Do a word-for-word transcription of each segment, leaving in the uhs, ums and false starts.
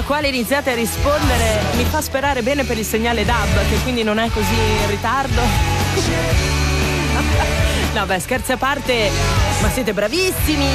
quale iniziate a rispondere mi fa sperare bene per il segnale D A B, che quindi non è così in ritardo. No, beh, scherzi a parte, ma siete bravissimi.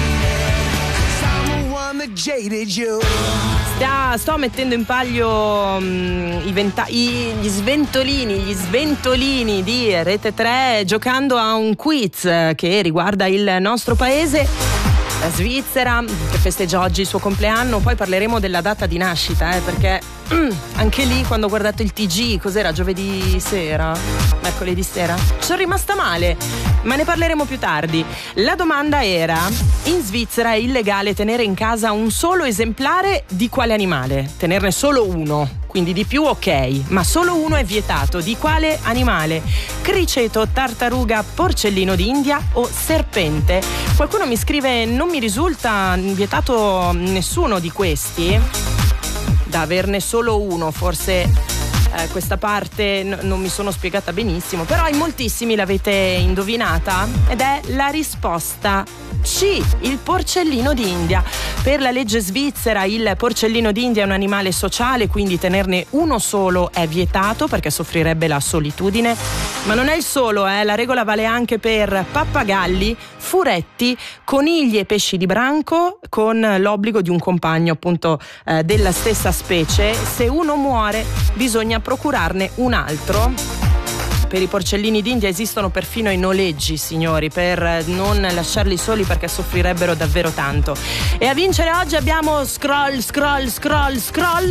Sta, sto mettendo in palio um, i venta- i, gli sventolini, gli sventolini di Rete tre, giocando a un quiz che riguarda il nostro paese, la Svizzera, che festeggia oggi il suo compleanno. Poi parleremo della data di nascita, eh, perché mm, anche lì, quando ho guardato il T G, cos'era, giovedì sera, mercoledì sera, ci sono rimasta male, ma ne parleremo più tardi. La domanda era: in Svizzera è illegale tenere in casa un solo esemplare di quale animale? Tenerne solo uno, quindi di più ok, ma solo uno è vietato. Di quale animale? Criceto, tartaruga, porcellino d'India o serpente? Qualcuno mi scrive: non mi risulta vietato nessuno di questi. Da averne solo uno, forse eh, questa parte n- non mi sono spiegata benissimo, però in moltissimi l'avete indovinata ed è la risposta C, il porcellino d'India. Per la legge svizzera il porcellino d'India è un animale sociale, quindi tenerne uno solo è vietato perché soffrirebbe la solitudine. Ma non è il solo, eh? La regola vale anche per pappagalli, furetti, conigli e pesci di branco, con l'obbligo di un compagno appunto eh, della stessa specie. Se uno muore bisogna procurarne un altro. Per i porcellini d'India esistono perfino i noleggi, signori, per non lasciarli soli perché soffrirebbero davvero tanto. E a vincere oggi abbiamo scroll, scroll, scroll, scroll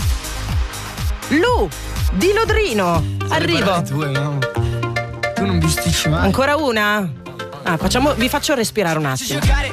Lu di Lodrino. Arrivo. Tu, no? Tu non bisticci mai. Ancora una? Ah, facciamo, vi faccio respirare un attimo.